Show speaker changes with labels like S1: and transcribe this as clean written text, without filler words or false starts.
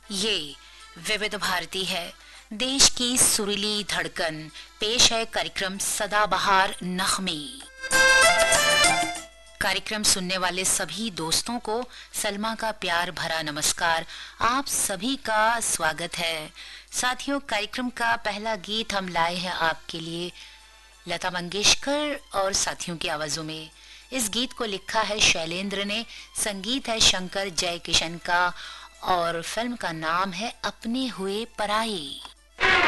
S1: ये विविध भारती है, देश की सुरीली धड़कन। पेश है कार्यक्रम सदाबहार नगमे। कार्यक्रम सुनने वाले सभी दोस्तों को सलमा का प्यार भरा नमस्कार। आप सभी का स्वागत है। साथियों, कार्यक्रम का पहला गीत हम लाए हैं आपके लिए लता मंगेशकर और साथियों की आवाजों में। इस गीत को लिखा है शैलेंद्र ने, संगीत है शंकर जयकिशन का और फिल्म का नाम है अपने हुए पराए।